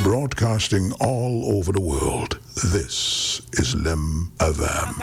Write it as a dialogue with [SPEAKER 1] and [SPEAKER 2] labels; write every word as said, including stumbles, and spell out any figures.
[SPEAKER 1] Broadcasting all over the world. This is Lim F M.